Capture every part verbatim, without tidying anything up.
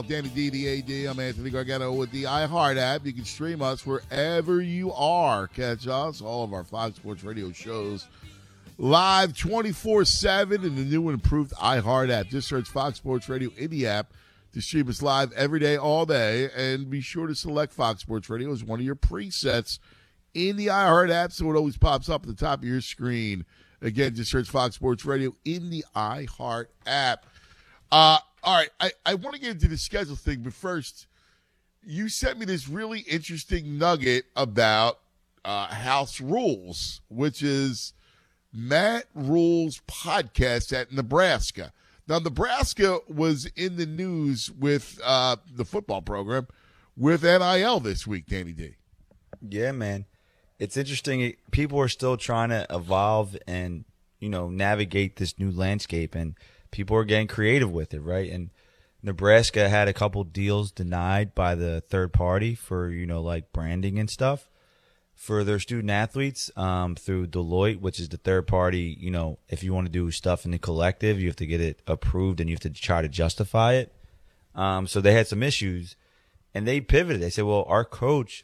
Danny D, the A D. I'm Anthony Gargano with the iHeart app. You can stream us wherever you are. Catch us, all of our Fox Sports Radio shows, live twenty-four seven in the new and improved iHeart app. Just search Fox Sports Radio in the app to stream us live every day, all day. And be sure to select Fox Sports Radio as one of your presets in the iHeart app so it always pops up at the top of your screen. Again, just search Fox Sports Radio in the iHeart app. Uh, all right, I, I want to get into the schedule thing, but first, you sent me this really interesting nugget about uh, House Rules, which is Matt Rule's podcast at Nebraska. Now, Nebraska was in the news with uh, the football program with N I L this week, Danny D. Yeah, man. It's interesting. People are still trying to evolve and, you know, navigate this new landscape, and people are getting creative with it, right? And Nebraska had a couple deals denied by the third party for, you know, like branding and stuff for their student athletes um, through Deloitte, which is the third party. You know, if you want to do stuff in the collective, you have to get it approved and you have to try to justify it. Um, so they had some issues, and they pivoted. They said, well, our coach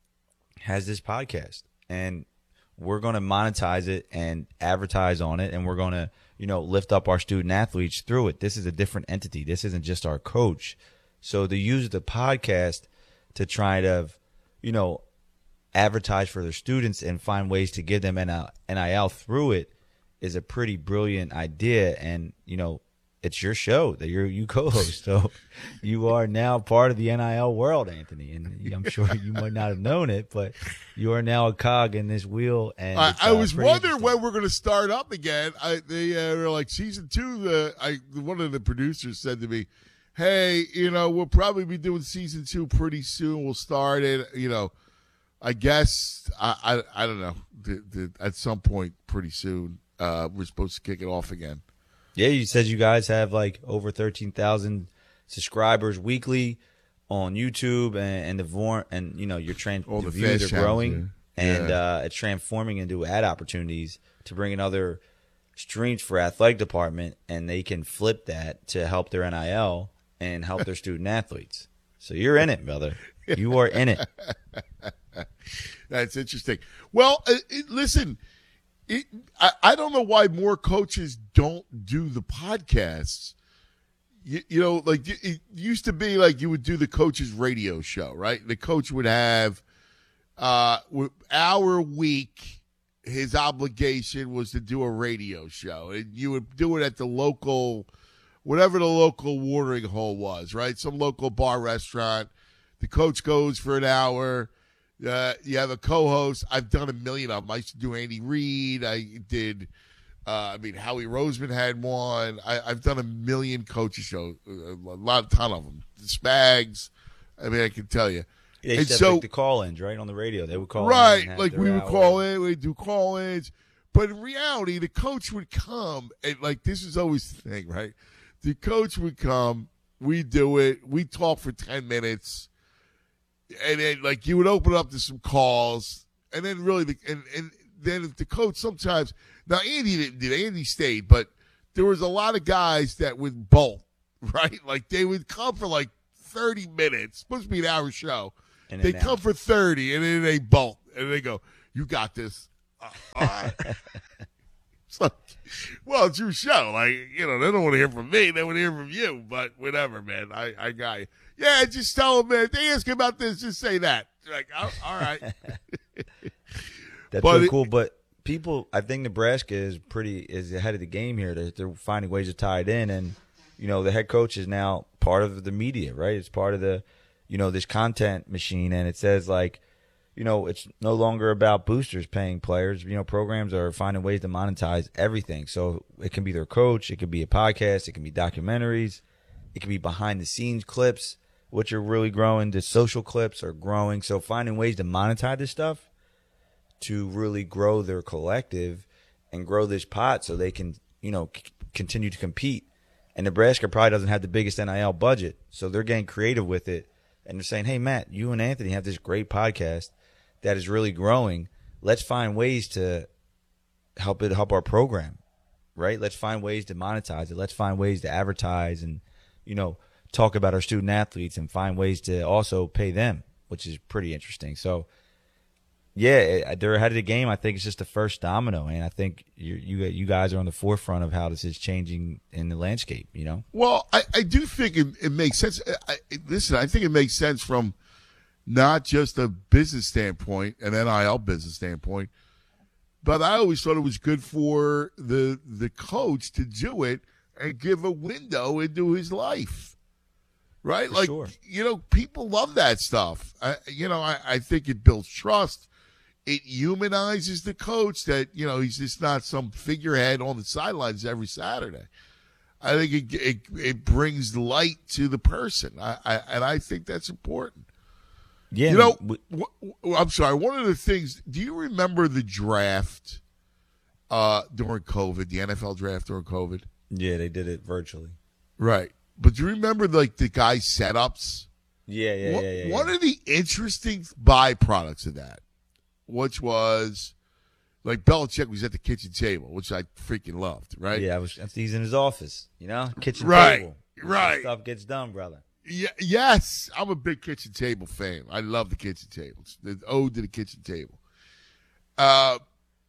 has this podcast, and we're going to monetize it and advertise on it, and we're going to, you know, lift up our student athletes through it. This is a different entity. This isn't just our coach. So to use the podcast to try to, you know, advertise for their students and find ways to give them N I L through it is a pretty brilliant idea. And, you know, it's your show that you're, you co-host. So you are now part of the N I L world, Anthony. And I'm sure you might not have known it, but you are now a cog in this wheel. And I, uh, I was wondering when we're going to start up again. I, they uh, were like season two. The I one of the producers said to me, "Hey, you know, we'll probably be doing season two pretty soon. We'll start it. You know, I guess I I, I don't know. The, the, at some point, pretty soon, uh, we're supposed to kick it off again." Yeah, you said you guys have like over thirteen thousand subscribers weekly on YouTube, and, and the vor- and you know your trans All the the views fast are growing, channels, and yeah. uh, it's transforming into ad opportunities to bring in other streams for athletic department, and they can flip that to help their N I L and help their student athletes. So you're in it, brother. You are in it. That's interesting. Well, uh, it, listen. It, I, I don't know why more coaches don't do the podcasts. You, you know, like it used to be like you would do the coach's radio show, right? The coach would have uh, hour a week. His obligation was to do a radio show, and you would do it at the local, whatever the local watering hole was, right? Some local bar restaurant. The coach goes for an hour. Uh, you have a co-host. I've done a million of them. I used to do Andy Reid. I did, uh, I mean, Howie Roseman had one. I, I've done a million coaches shows, a lot, ton of them. The Spags. I mean, I can tell you. They and said so, like the call-ins, right, on the radio. They would call right, in. Right, like we would hour. call in. We'd do call-ins. But in reality, the coach would come, and like this is always the thing, right? The coach would come. We do it. We talk for ten minutes. And then, like, you would open up to some calls, and then really, the, and, and then if the coach sometimes, now Andy didn't did, Andy stayed, but there was a lot of guys that would bolt, right? Like, they would come for like thirty minutes, supposed to be an hour show. They come out for thirty, and then they bolt, and they go, "You got this." Uh, all right. It's like, well, it's your show. Like, you know, they don't want to hear from me. They want to hear from you, but whatever, man. I, I got you. Yeah, just tell them, man. If they ask about this, just say that. Like, oh, all right. That's but really it, cool. But people, I think Nebraska is pretty is ahead of the game here. They're, they're finding ways to tie it in, and you know, the head coach is now part of the media, right? It's part of the, you know, this content machine, and it says like, you know, it's no longer about boosters paying players. You know, programs are finding ways to monetize everything. So it can be their coach, it could be a podcast, it can be documentaries, it can be behind the scenes clips, which are really growing. The social clips are growing. So finding ways to monetize this stuff to really grow their collective and grow this pot so they can, you know, c- continue to compete. And Nebraska probably doesn't have the biggest N I L budget, so they're getting creative with it. And they're saying, hey, Matt, you and Anthony have this great podcast that is really growing. Let's find ways to help it help our program, right? Let's find ways to monetize it. Let's find ways to advertise and, you know, talk about our student athletes and find ways to also pay them, which is pretty interesting. So, yeah, they're ahead of the game. I think it's just the first domino, and I think you you you guys are on the forefront of how this is changing in the landscape. You know. Well, I, I do think it, it makes sense. I, listen, I think it makes sense from not just a business standpoint, an N I L business standpoint, but I always thought it was good for the the coach to do it and give a window into his life. Right? For like, sure. you know, people love that stuff. I, you know, I, I think it builds trust. It humanizes the coach that, you know, he's just not some figurehead on the sidelines every Saturday. I think it it, it brings light to the person. I, I and I think that's important. Yeah. You know, we- w- w- I'm sorry. One of the things, do you remember the draft uh, during COVID, the N F L draft during COVID? yeah, they did it virtually. Right. But do you remember, like, the guy's setups? Yeah, yeah, One- yeah, yeah. One yeah. of the interesting byproducts of that, which was, like, Belichick was at the kitchen table, which I freaking loved, right? Yeah, I was. He's in his office, you know, kitchen Right, table. right. Stuff gets done, brother. Yeah, yes, I'm a big kitchen table fan. I love the kitchen tables. The ode to the kitchen table. Uh,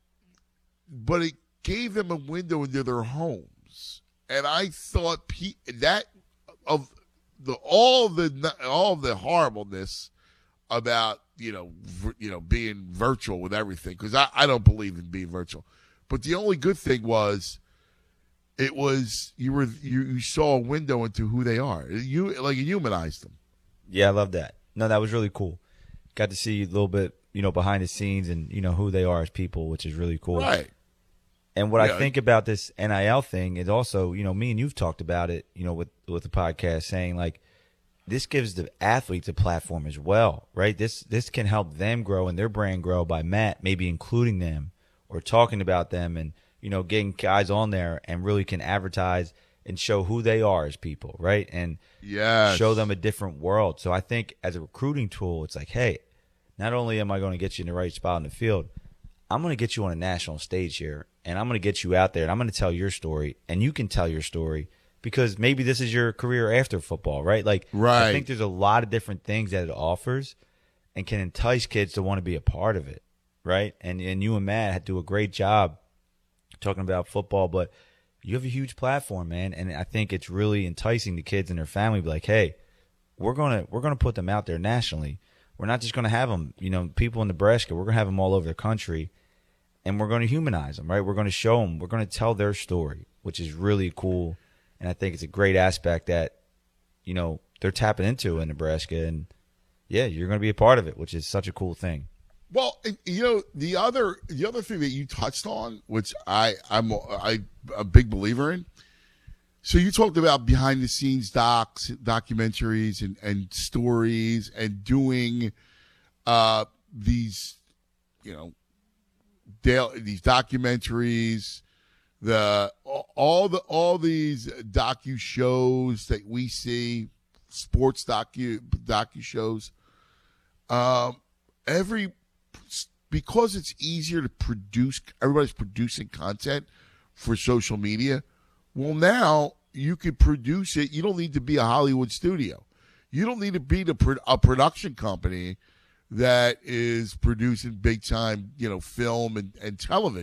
but it gave them a window into their homes, and I thought pe- that of the all the all the horribleness about you know v- you know being virtual with everything, because I, I don't believe in being virtual, but the only good thing was. It was you were you, you saw a window into who they are. You like it humanized them. Yeah, I love that. No, that was really cool. Got to see a little bit, you know, behind the scenes and, you know, who they are as people, which is really cool. Right. And what Yeah. I think about this N I L thing is also, you know, me and you've talked about it, you know, with, with the podcast saying like, this gives the athletes a platform as well, right? This, this can help them grow and their brand grow by Matt, maybe including them or talking about them and, you know, getting guys on there and really can advertise and show who they are as people, right? And Yes. show them a different world. So I think as a recruiting tool, it's like, hey, not only am I going to get you in the right spot in the field, I'm going to get you on a national stage here, and I'm going to get you out there, and I'm going to tell your story, and you can tell your story because maybe this is your career after football, right? Like, Right. I think there's a lot of different things that it offers and can entice kids to want to be a part of it, right? And and you and Matt do a great job talking about football, but you have a huge platform, man, and I think it's really enticing the kids and their family. Be like, hey, we're gonna we're gonna put them out there nationally. We're not just gonna have them, you know, people in Nebraska. We're gonna have them all over the country, and we're gonna humanize them, right? We're gonna show them. We're gonna tell their story, which is really cool, and I think it's a great aspect that, you know, they're tapping into in Nebraska, and yeah, you're gonna be a part of it, which is such a cool thing. Well, and, you know the other the other thing that you touched on, which I I'm I a big believer in. So you talked about behind the scenes docs, documentaries, and, and stories, and doing uh, these, you know, daily, these documentaries, the all the all these docu shows that we see, sports docu docu shows. Um, every because it's easier to produce, everybody's producing content for social media. Well, now you can produce it. You don't need to be a Hollywood studio. You don't need to be the, a production company that is producing big time, you know, film and, and television.